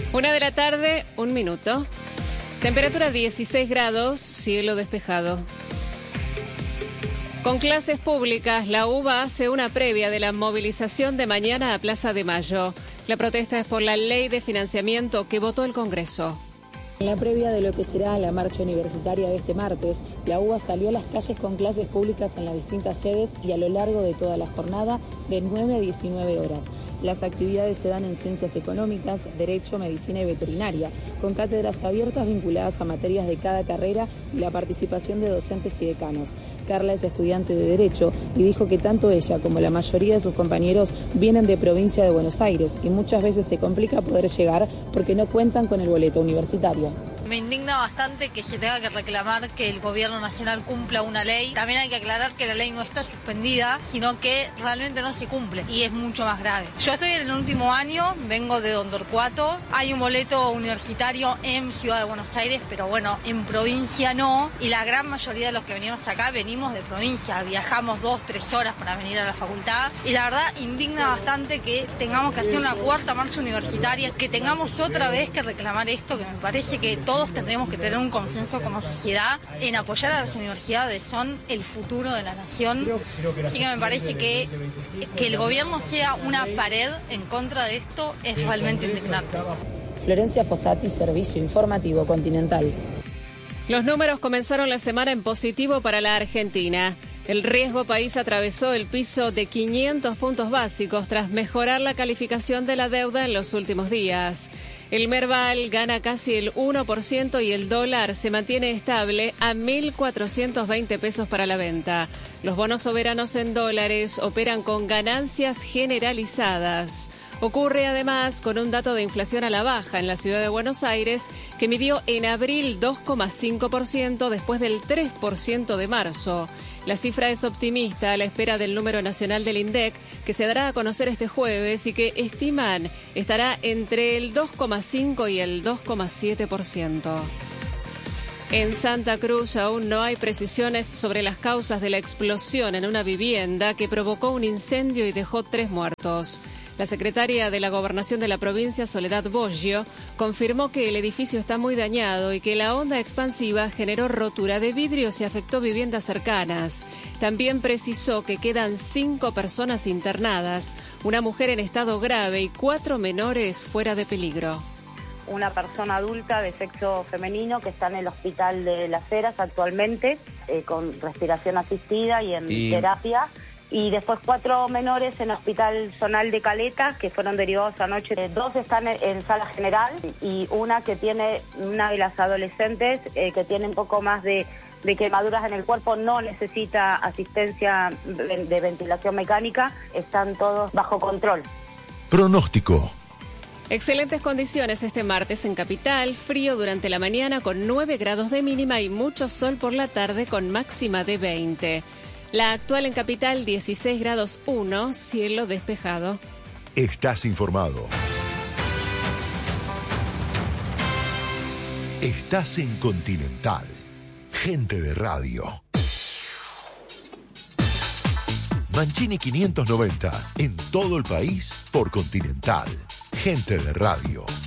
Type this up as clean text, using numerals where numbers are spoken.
1:00 PM, 1 minuto. Temperatura 16 grados, cielo despejado. Con clases públicas, la UBA hace una previa de la movilización de mañana a Plaza de Mayo. La protesta es por la ley de financiamiento que votó el Congreso. En la previa de lo que será la marcha universitaria de este martes, la UBA salió a las calles con clases públicas en las distintas sedes y a lo largo de toda la jornada de 9 a 19 horas. Las actividades se dan en Ciencias Económicas, Derecho, Medicina y Veterinaria, con cátedras abiertas vinculadas a materias de cada carrera y la participación de docentes y decanos. Carla es estudiante de Derecho y dijo que tanto ella como la mayoría de sus compañeros vienen de provincia de Buenos Aires y muchas veces se complica poder llegar porque no cuentan con el boleto universitario. Me indigna bastante que se tenga que reclamar que el gobierno nacional cumpla una ley. También hay que aclarar que la ley no está suspendida, sino que realmente no se cumple y es mucho más grave. Yo estoy en el último año, vengo de Don Torcuato. Hay un boleto universitario en Ciudad de Buenos Aires, pero bueno, en provincia no. Y la gran mayoría de los que venimos acá venimos de provincia. Viajamos 2-3 horas para venir a la facultad. Y la verdad, indigna bastante que tengamos que hacer una cuarta marcha universitaria, que tengamos otra vez que reclamar esto, que me parece que todos tendremos que tener un consenso como sociedad en apoyar a las universidades, son el futuro de la nación. Así que me parece que el gobierno sea una pared en contra de esto es realmente indignante. Florencia Fossati, Servicio Informativo Continental. Los números comenzaron la semana en positivo para la Argentina. El riesgo país atravesó el piso de 500 puntos básicos tras mejorar la calificación de la deuda en los últimos días. El Merval gana casi el 1% y el dólar se mantiene estable a 1.420 pesos para la venta. Los bonos soberanos en dólares operan con ganancias generalizadas. Ocurre además con un dato de inflación a la baja en la ciudad de Buenos Aires, que midió en abril 2,5% después del 3% de marzo. La cifra es optimista a la espera del número nacional del INDEC, que se dará a conocer este jueves y que estiman estará entre el 2,5 y el 2,7%. En Santa Cruz aún no hay precisiones sobre las causas de la explosión en una vivienda que provocó un incendio y dejó 3 muertos. La secretaria de la Gobernación de la provincia, Soledad Boggio, confirmó que el edificio está muy dañado y que la onda expansiva generó rotura de vidrios y afectó viviendas cercanas. También precisó que quedan 5 personas internadas, una mujer en estado grave y 4 menores fuera de peligro. Una persona adulta de sexo femenino que está en el hospital de Las Heras actualmente, con respiración asistida y en terapia. Y después 4 menores en Hospital Zonal de Caleta, que fueron derivados anoche. 2 están en sala general y una de las adolescentes que tiene un poco más de quemaduras en el cuerpo, no necesita asistencia de ventilación mecánica, están todos bajo control. Pronóstico. Excelentes condiciones este martes en Capital, frío durante la mañana con 9 grados de mínima y mucho sol por la tarde con máxima de 20. La actual en Capital, 16 grados 1, cielo despejado. Estás informado. Estás en Continental. Gente de radio. Mancini 590, en todo el país, por Continental. Gente de radio.